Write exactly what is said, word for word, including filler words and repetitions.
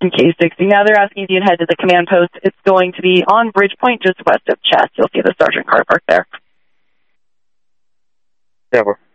in K sixty. Now they're asking if you'd head to the command post. It's going to be on Bridgepoint, just west of Chess. You'll see the sergeant car parked there. Yeah, we're